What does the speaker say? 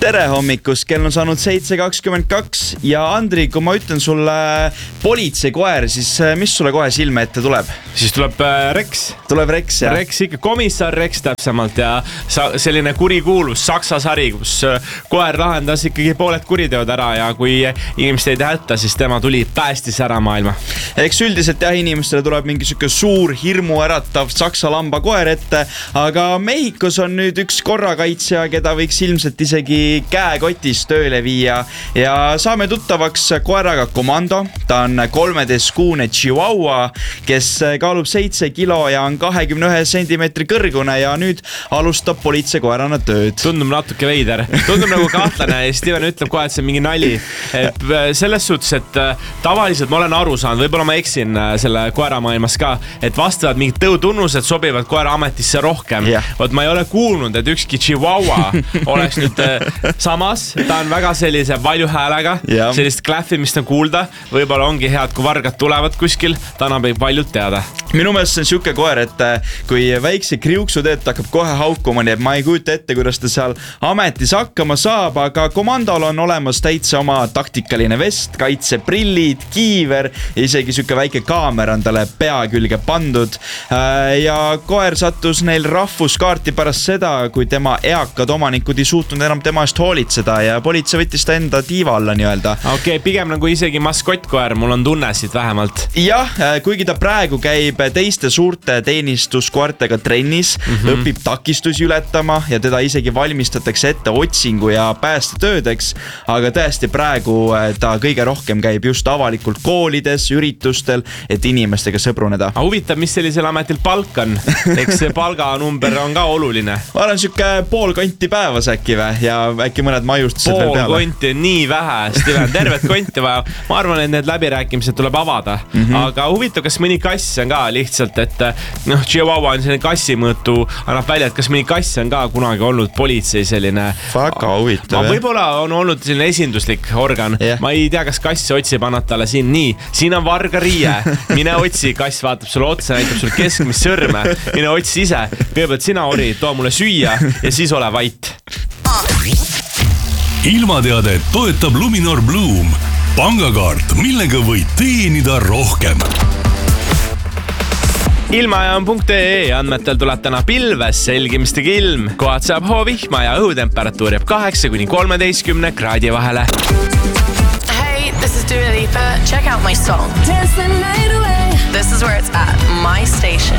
Tere hommikust, kell on saanud 7:22 ja Andri, kui ma ütlen sulle politseikoer, siis mis sulle kohe silme ette tuleb? Siis tuleb Rex. Tuleb Rex, jah? Rex, ikka komissar Rex täpsemalt ja selline kurikuulus Saksa sari, kus koer lahendas ikkagi pooled kuriteod ära ja kui inimesed ei hätta, siis tema tuli päästis ära maailma. Eks üldiselt jah, inimestele tuleb mingi siuke suur hirmu äratav Saksa lamba koer ette, aga Mehhikos on nüüd üks korrakaitsja, keda võiks ilmselt isegi käekotis tööle viia ja saame tuttavaks koeraga Komando. Ta on 13-kuune Chihuahua, kes kaalub 7 kilo ja on 21 sentimeetri kõrgune ja nüüd alustab politseikoerana tööd. Tundub natuke veider, tundub nagu kahtlane ja Steven ütleb kohe, et see on mingi nali. Selles suhtes, et tavaliselt ma olen aru saanud, võib-olla ma eksin selle koera maailmas ka, et vastavad mingid tõutunnused sobivad koera ametisse rohkem. Vot ma ei ole kuulnud, et ükski Chihuahua oleks nüüd samas, ta on väga sellise valju häälega, sellist klähvimist on kuulda, võib-olla ongi head, kui vargad tulevad kuskil, ta annab paljud teada. Minu meelest see on siuke koer, et kui väikse kriuksu teed, ta hakkab kohe haukuma, nii et ma ei kujuta ette, kuidas ta seal ametis hakkama saab, aga Komandol on olemas täitsa oma taktikaline vest, kaitseprillid, kiiver ja isegi siuke väike kaamera on talle pea külge pandud ja koer sattus neil rahvuskaarti pärast seda, kui tema eakad omanikud ei suutnud enam tema eest hoolitseda ja politsei võttis ta enda tiiva alla nii-öelda. Okei, pigem nagu isegi maskottkoer, mul on tunne siit vähemalt. Jah, kuigi ta praegu käib teiste suurte teenistuskoertega trennis, õpib takistusi ületama ja teda isegi valmistatakse ette otsingu ja päästetöödeks, aga tõesti praegu ta kõige rohkem käib just avalikult koolides, üritustel, et inimestega sõbruneda. Huvitav, mis sellisel ametil palk on? Eks see palganumber on ka oluline. Ma olen siuke pool konti päevas äkki ja äkki mõned maiustused veel peale. Pool konti on nii vähe, Steven, tervet konti vaja. Ma arvan, et need läbirääkimised tuleb avada, aga huvitav, kas mõni kass on ka lihtsalt, et Chihuahua on selline kassimõõtu, annab välja, et kas mõni kass on ka kunagi olnud politsei selline. Väga huvitav. Võib-olla on olnud selline esinduslik organ. Ma ei tea, kas kass otsib, annab talle siin on varga riie. Mine otsi, kass vaatab sulle otsa, näitab sulle keskmist sõrme. Mine otsi ise. Kõigepealt sina, Ori, too mulle süüa ja siis ole vait. Ilmateade toetab Luminor Bloom. Pangakaart, millega võid teenida rohkem. Ilmaajaam.ee andmetel tuleb täna pilves, selgimistega ilm. Kohad saab hoovihma ja õhutemperatuur jääb 8–13 kraadi vahele. Hey, this is Dua Lipa. Check out my song. This is where it's at. My station.